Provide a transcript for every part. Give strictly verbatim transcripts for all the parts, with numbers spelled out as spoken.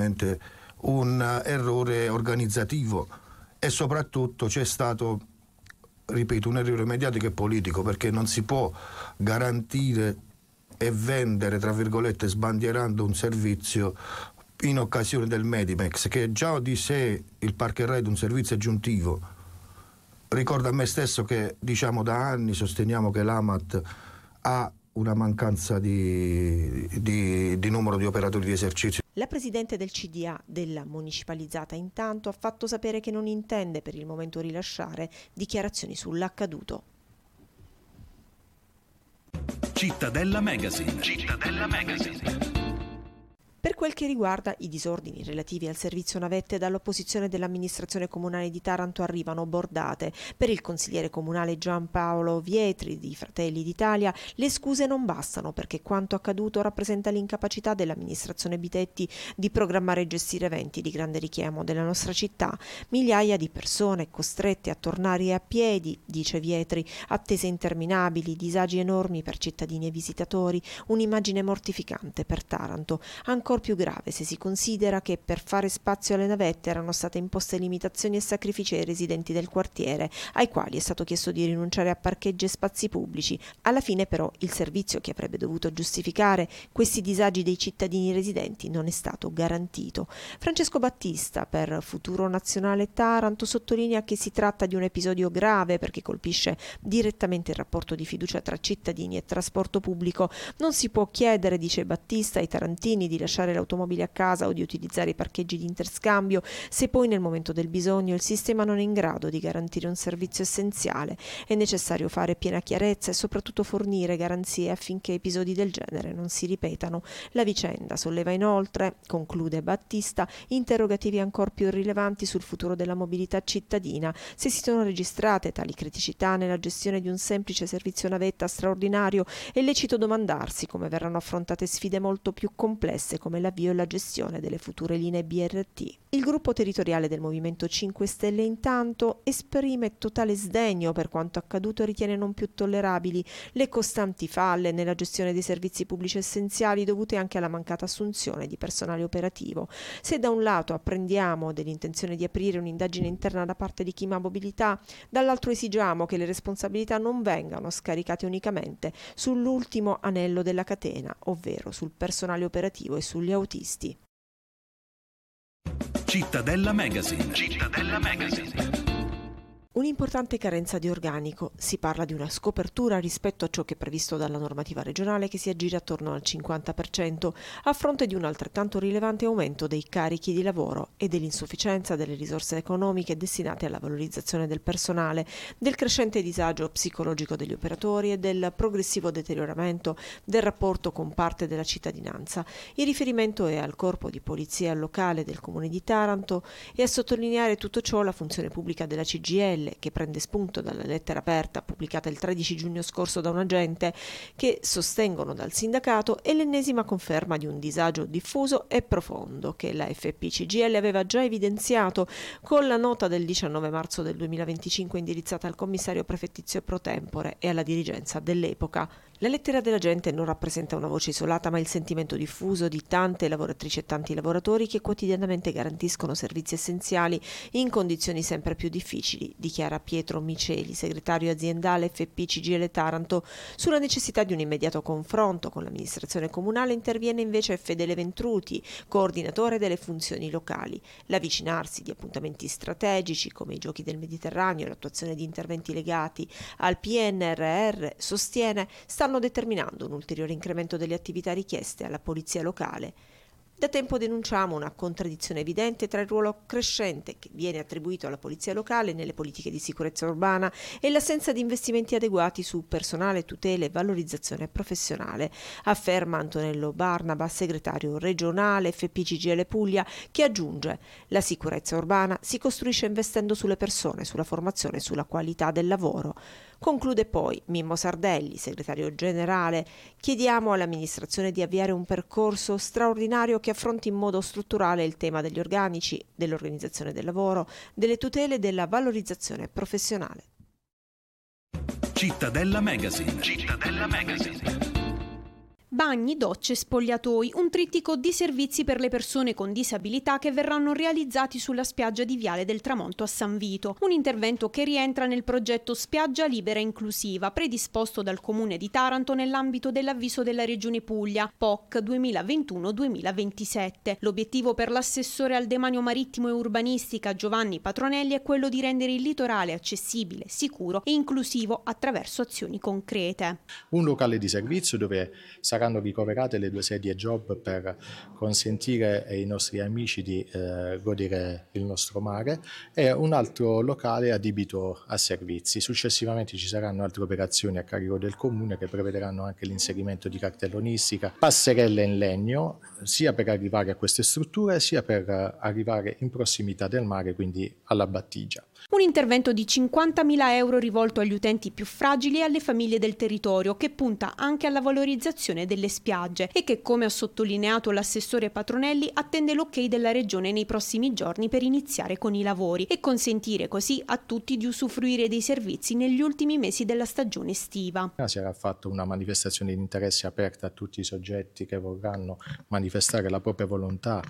probabilmente un errore organizzativo e soprattutto c'è stato, ripeto, un errore mediatico e politico, perché non si può garantire e vendere, tra virgolette, sbandierando un servizio in occasione del Medimex, che è già di sé il Park and Ride un servizio aggiuntivo. Ricordo a me stesso che, diciamo, da anni sosteniamo che l'Amat ha una mancanza di, di, di numero di operatori di esercizio. La presidente del C D A della municipalizzata intanto ha fatto sapere che non intende per il momento rilasciare dichiarazioni sull'accaduto. Cittadella Magazine. Cittadella Magazine. Per quel che riguarda i disordini relativi al servizio navette, dall'opposizione dell'amministrazione comunale di Taranto arrivano bordate. Per il consigliere comunale Giampaolo Vietri di Fratelli d'Italia le scuse non bastano, perché quanto accaduto rappresenta l'incapacità dell'amministrazione Bitetti di programmare e gestire eventi di grande richiamo della nostra città. Migliaia di persone costrette a tornare a piedi, dice Vietri, attese interminabili, disagi enormi per cittadini e visitatori, un'immagine mortificante per Taranto. Ancora più grave se si considera che per fare spazio alle navette erano state imposte limitazioni e sacrifici ai residenti del quartiere, ai quali è stato chiesto di rinunciare a parcheggi e spazi pubblici. Alla fine però il servizio che avrebbe dovuto giustificare questi disagi dei cittadini residenti non è stato garantito. Francesco Battista, per Futuro Nazionale Taranto, sottolinea che si tratta di un episodio grave perché colpisce direttamente il rapporto di fiducia tra cittadini e trasporto pubblico. Non si può chiedere, dice Battista, ai tarantini di lasciare l'automobile a casa o di utilizzare i parcheggi di interscambio se poi nel momento del bisogno il sistema non è in grado di garantire un servizio essenziale. È necessario fare piena chiarezza e soprattutto fornire garanzie affinché episodi del genere non si ripetano. La vicenda solleva inoltre, conclude Battista, interrogativi ancor più rilevanti sul futuro della mobilità cittadina. Se si sono registrate tali criticità nella gestione di un semplice servizio navetta straordinario, è lecito domandarsi come verranno affrontate sfide molto più complesse come l'avvio e la gestione delle future linee B R T. Il gruppo territoriale del Movimento cinque Stelle intanto esprime totale sdegno per quanto accaduto e ritiene non più tollerabili le costanti falle nella gestione dei servizi pubblici essenziali dovute anche alla mancata assunzione di personale operativo. Se da un lato apprendiamo dell'intenzione di aprire un'indagine interna da parte di chi ha mobilità, dall'altro esigiamo che le responsabilità non vengano scaricate unicamente sull'ultimo anello della catena, ovvero sul personale operativo e sugli autisti. Cittadella Magazine. Cittadella Magazine. Un'importante carenza di organico. Si parla di una scopertura rispetto a ciò che è previsto dalla normativa regionale, che si aggira attorno al cinquanta per cento, a fronte di un altrettanto rilevante aumento dei carichi di lavoro e dell'insufficienza delle risorse economiche destinate alla valorizzazione del personale, del crescente disagio psicologico degli operatori e del progressivo deterioramento del rapporto con parte della cittadinanza. Il riferimento è al corpo di polizia locale del Comune di Taranto e a sottolineare tutto ciò la funzione pubblica della C G I L, che prende spunto dalla lettera aperta pubblicata il tredici giugno scorso da un agente, che sostengono dal sindacato è l'ennesima conferma di un disagio diffuso e profondo che la F P C G I L aveva già evidenziato con la nota del diciannove marzo del duemilaventicinque indirizzata al commissario prefettizio pro tempore e alla dirigenza dell'epoca. La lettera dell'agente non rappresenta una voce isolata, ma il sentimento diffuso di tante lavoratrici e tanti lavoratori che quotidianamente garantiscono servizi essenziali in condizioni sempre più difficili, dichiara Pietro Miceli, segretario aziendale F P C G I L Taranto. Sulla necessità di un immediato confronto con l'amministrazione comunale interviene invece Fedele Ventruti, coordinatore delle funzioni locali. L'avvicinarsi di appuntamenti strategici come i Giochi del Mediterraneo e l'attuazione di interventi legati al P N R R, sostiene, stanno determinando un ulteriore incremento delle attività richieste alla polizia locale. Da tempo denunciamo una contraddizione evidente tra il ruolo crescente che viene attribuito alla polizia locale nelle politiche di sicurezza urbana e l'assenza di investimenti adeguati su personale, tutela e valorizzazione professionale, afferma Antonello Barnaba, segretario regionale F P C G I L Puglia, che aggiunge: la sicurezza urbana si costruisce investendo sulle persone, sulla formazione e sulla qualità del lavoro. Conclude poi Mimmo Sardelli, segretario generale: chiediamo all'amministrazione di avviare un percorso straordinario che affronti in modo strutturale il tema degli organici, dell'organizzazione del lavoro, delle tutele e della valorizzazione professionale. Cittadella Magazine. Cittadella Magazine. Bagni, docce, spogliatoi, un trittico di servizi per le persone con disabilità che verranno realizzati sulla spiaggia di Viale del Tramonto a San Vito. Un intervento che rientra nel progetto Spiaggia Libera e Inclusiva, predisposto dal Comune di Taranto nell'ambito dell'avviso della Regione Puglia, P O C duemilaventuno duemilaventisette. L'obiettivo per l'assessore al demanio marittimo e urbanistica Giovanni Patronelli è quello di rendere il litorale accessibile, sicuro e inclusivo attraverso azioni concrete. Un locale di servizio dove saranno ricoverate le due sedie job per consentire ai nostri amici di eh, godere il nostro mare, e un altro locale adibito a servizi. Successivamente ci saranno altre operazioni a carico del Comune che prevederanno anche l'inserimento di cartellonistica, passerelle in legno, sia per arrivare a queste strutture sia per arrivare in prossimità del mare, quindi alla battigia. Un intervento di cinquantamila euro rivolto agli utenti più fragili e alle famiglie del territorio, che punta anche alla valorizzazione delle spiagge e che, come ha sottolineato l'assessore Patronelli, attende l'ok della Regione nei prossimi giorni per iniziare con i lavori e consentire così a tutti di usufruire dei servizi negli ultimi mesi della stagione estiva. Si era fatta una manifestazione di interesse aperta a tutti i soggetti che vorranno manifestare la propria volontà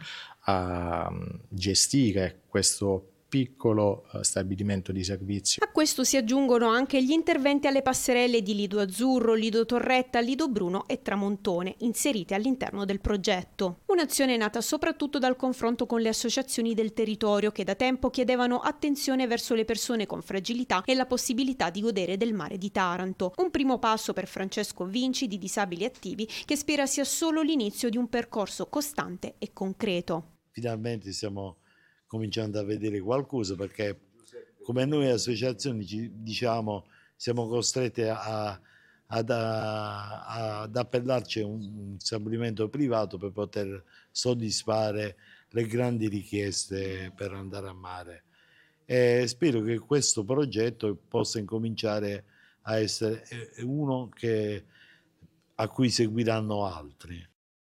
a gestire questo piccolo stabilimento di servizio. A questo si aggiungono anche gli interventi alle passerelle di Lido Azzurro, Lido Torretta, Lido Bruno e Tramontone, inserite all'interno del progetto. Un'azione nata soprattutto dal confronto con le associazioni del territorio che da tempo chiedevano attenzione verso le persone con fragilità e la possibilità di godere del mare di Taranto. Un primo passo per Francesco Vinci di Disabili Attivi, che spera sia solo l'inizio di un percorso costante e concreto. Finalmente stiamo cominciando a vedere qualcosa, perché come noi associazioni ci, diciamo siamo costretti a, ad, a, ad appellarci a un, un stabilimento privato per poter soddisfare le grandi richieste per andare a mare, e spero che questo progetto possa incominciare a essere uno che, a cui seguiranno altri.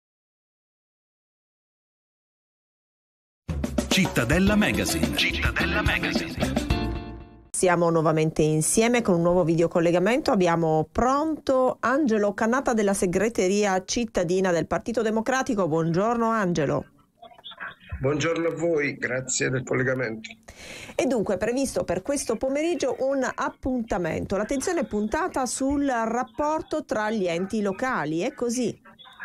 Cittadella Magazine. Cittadella Magazine. Siamo nuovamente insieme con un nuovo videocollegamento. Abbiamo pronto Angelo Cannata della segreteria cittadina del Partito Democratico. Buongiorno Angelo. Buongiorno a voi, grazie del collegamento. E dunque è previsto per questo pomeriggio un appuntamento. L'attenzione è puntata sul rapporto tra gli enti locali, è così?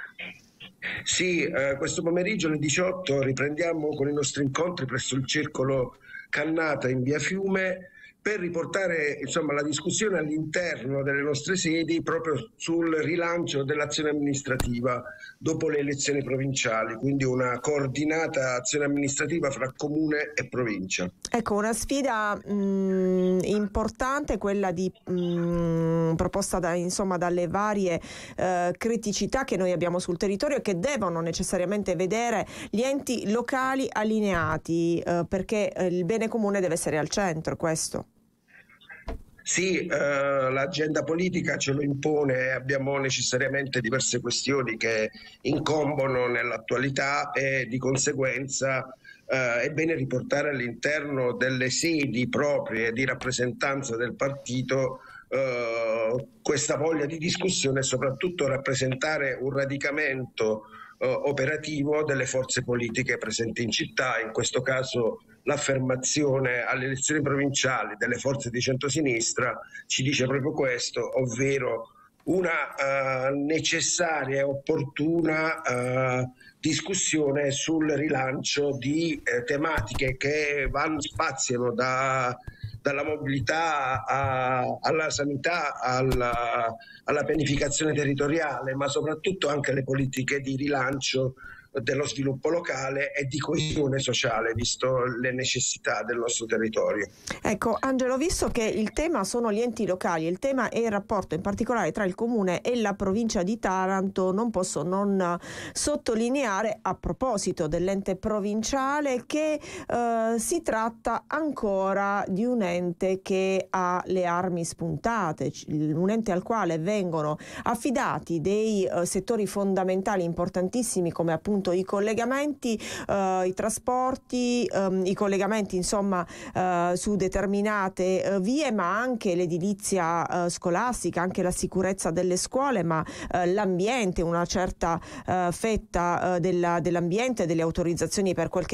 Sì, eh, questo pomeriggio alle diciotto riprendiamo con i nostri incontri presso il Circolo Cannata in via Fiume per riportare insomma la discussione all'interno delle nostre sedi proprio sul rilancio dell'azione amministrativa dopo le elezioni provinciali, quindi una coordinata azione amministrativa fra comune e provincia. Ecco, una sfida mh, importante, quella di, mh, proposta da, insomma, dalle varie eh, criticità che noi abbiamo sul territorio e che devono necessariamente vedere gli enti locali allineati, eh, perché eh, il bene comune deve essere al centro, questo. Sì, eh, l'agenda politica ce lo impone, abbiamo necessariamente diverse questioni che incombono nell'attualità e di conseguenza eh, è bene riportare all'interno delle sedi proprie di rappresentanza del partito eh, questa voglia di discussione e soprattutto rappresentare un radicamento eh, operativo delle forze politiche presenti in città, in questo caso l'affermazione alle elezioni provinciali delle forze di centrosinistra ci dice proprio questo, ovvero una uh, necessaria e opportuna uh, discussione sul rilancio di eh, tematiche che vanno, spaziano da, dalla mobilità a, alla sanità, alla, alla pianificazione territoriale, ma soprattutto anche le politiche di rilancio dello sviluppo locale e di coesione sociale, visto le necessità del nostro territorio. Ecco Angelo, visto che il tema sono gli enti locali, il tema è il rapporto in particolare tra il comune e la provincia di Taranto, non posso non sottolineare, a proposito dell'ente provinciale, che eh, si tratta ancora di un ente che ha le armi spuntate, un ente al quale vengono affidati dei eh, settori fondamentali importantissimi come appunto appunto i collegamenti, eh, i trasporti, ehm, i collegamenti insomma eh, su determinate eh, vie, ma anche l'edilizia eh, scolastica, anche la sicurezza delle scuole, ma eh, l'ambiente, una certa eh, fetta eh, della, dell'ambiente, delle autorizzazioni per quel che